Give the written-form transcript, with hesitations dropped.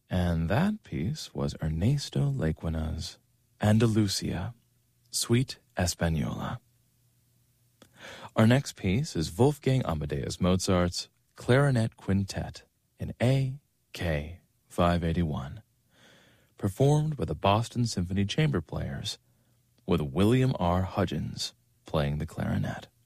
And that piece was Ernesto Lecuena's Andalusia, Suite Española. Our next piece is Wolfgang Amadeus Mozart's Clarinet Quintet in A.K. 581, performed by the Boston Symphony Chamber Players, with William R. Hudgens playing the clarinet.